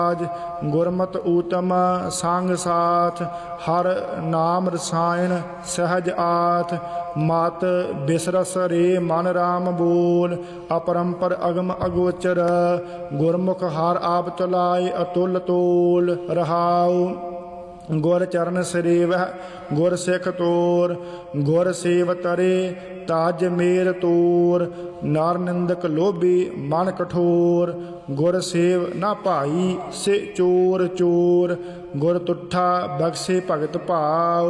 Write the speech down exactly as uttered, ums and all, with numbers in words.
गुरमत ऊतम सांग साथ, हर नाम रसायन सहज आथ। मत बिसरस रे मन राम बोल, अपरंपर अगम अगोचर। गुरमुख हर आप चलाए अतुल तोल। रहाऊ गुर चरण सरेवह गुर सिख तोर, गुर सेव तरे ताज मेर तोर। नार निंदक लोभी मन कठोर, गुर सेव ना भाई से चोर चोर। गुर तुठा बख्शे भगत भाव,